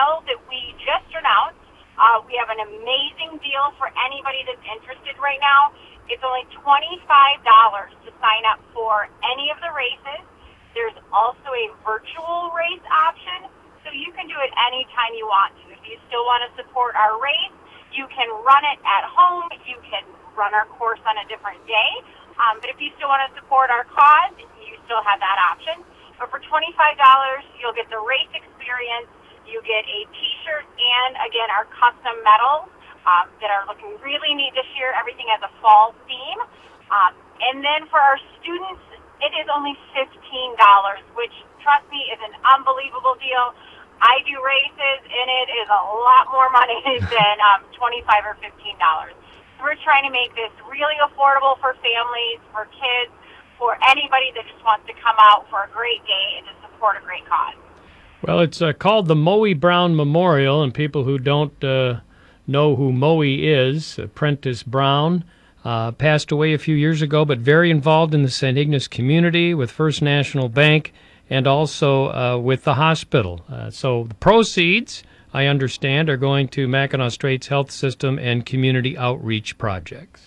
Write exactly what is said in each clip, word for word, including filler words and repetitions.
sale that we just announced. Uh, we have an amazing deal for anybody that's interested right now. It's only twenty-five dollars to sign up for any of the races. There's also a virtual race option, so you can do it anytime you want to. If you still want to support our race, you can run it at home. You can run our course on a different day. Um, but if you still want to support our cause, you still have that option. But for twenty-five dollars, you'll get the race experience. You get a T-shirt and, again, our custom medals um, that are looking really neat this year. Everything has a fall theme. Um, and then for our students, it is only fifteen dollars, which, trust me, is an unbelievable deal. I do races, and it is a lot more money than um, twenty-five dollars or fifteen dollars. So we're trying to make this really affordable for families, for kids, for anybody that just wants to come out for a great day and to support a great cause. Well, it's uh, called the Moe Brown Memorial, and people who don't uh, know who Moe is, Prentice Brown, uh, passed away a few years ago, but very involved in the Saint Ignace community with First National Bank and also uh, with the hospital. Uh, so the proceeds, I understand, are going to Mackinac Straits Health System and community outreach projects.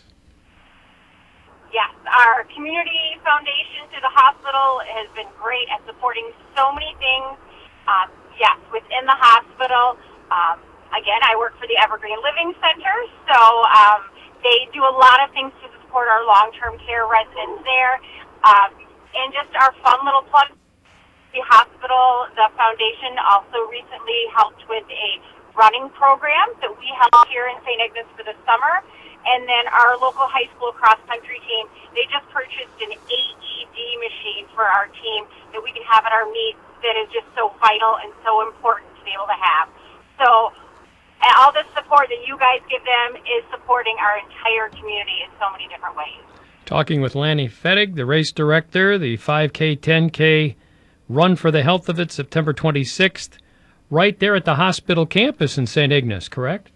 Yes, our community foundation through the hospital has been great at supporting so many things. Um, yes, within the hospital. Um, again, I work for the Evergreen Living Center, so um, they do a lot of things to support our long-term care residents there. Um, and just our fun little plug, the hospital, the foundation also recently helped with a running program that we held here in Saint Ignace for the summer. And then our local high school cross-country team, they just purchased an A E D machine for our team that we can have at our meets that is just so vital and so important to be able to have. So all the support that you guys give them is supporting our entire community in so many different ways. Talking with Lanny Fettig, the race director, the five K, ten K Run for the Health of It, September twenty-sixth, right there at the hospital campus in Saint Ignace, correct?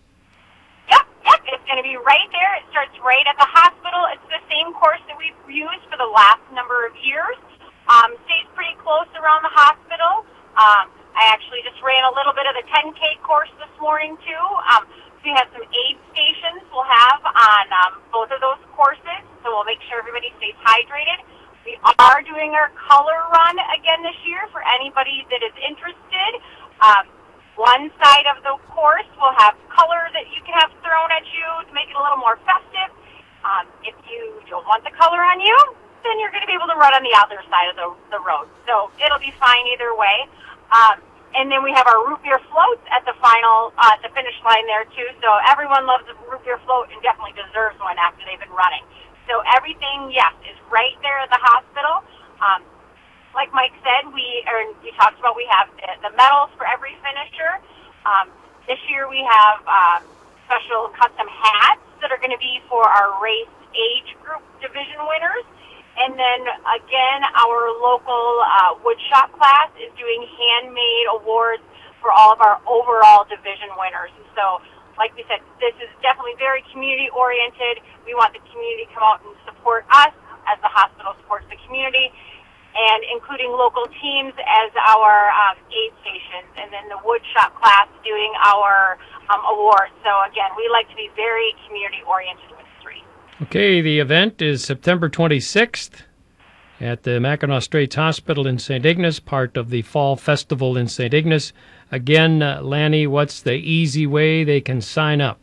Going to be right there. It starts right at the hospital. It's the same course that we've used for the last number of years. Um, stays pretty close around the hospital. Um, I actually just ran a little bit of the ten K course this morning, too. Um, we have some aid stations we'll have on um, both of those courses, so we'll make sure everybody stays hydrated. We are doing our color run again this year for anybody that is interested. Um, One side of the course will have color that you can have thrown at you to make it a little more festive. Um, if you don't want the color on you, then you're going to be able to run on the other side of the, the road. So it'll be fine either way. Um, and then we have our root beer floats at the final, uh, the finish line there too. So everyone loves a root beer float and definitely deserves one after they've been running. So everything, yes, is right there at the hospital. Um, Like Mike said, we or we talked about, we have the medals for every finisher. Um, this year we have uh, special custom hats that are going to be for our race age group division winners. And then, again, our local uh, woodshop class is doing handmade awards for all of our overall division winners. And so, like we said, this is definitely very community-oriented. We want the community to come out and support us as the hospital supports the community, and including local teams as our um, aid stations, and then the woodshop class doing our um, awards. So, again, we like to be very community-oriented with street. Okay, the event is September twenty-sixth at the Mackinac Straits Hospital in Saint Ignace, part of the Fall Festival in Saint Ignace. Again, uh, Lanny, what's the easy way they can sign up?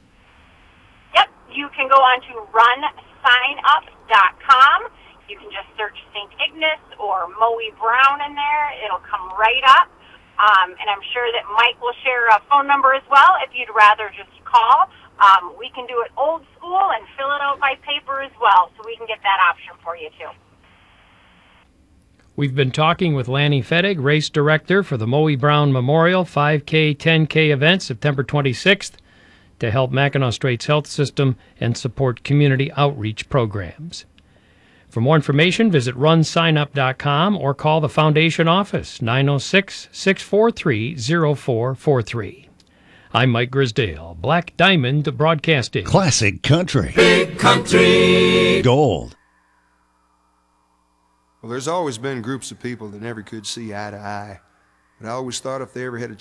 Yep, you can go on to run sign up dot com. You can just search Saint Ignace or Moe Brown in there. It'll come right up. Um, and I'm sure that Mike will share a phone number as well if you'd rather just call. Um, we can do it old school and fill it out by paper as well, so we can get that option for you too. We've been talking with Lanny Fettig, race director for the Moe Brown Memorial five K, ten K event, September twenty-sixth, to help Mackinac Straits Health System and support community outreach programs. For more information, visit run sign up dot com or call the Foundation office, nine oh six, six four three, oh four four three. I'm Mike Grisdale, Black Diamond Broadcasting. Classic country. Big country. Gold. Well, there's always been groups of people that never could see eye to eye. But I always thought if they ever had a